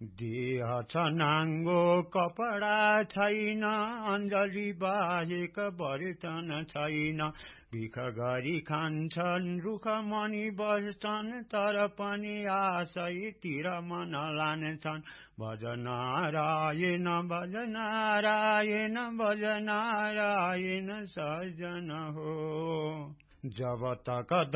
देह छ नाङ्गो कपडा छैन, अञ्जली बाहेक बर्तन छैन। भिख गरी खान्छन्, रुख मनी बस्छन्, तर पनि आशैतिर मन लान्छन्। भज नारायण भज नारायण भज नारायण सजन हो। जब तक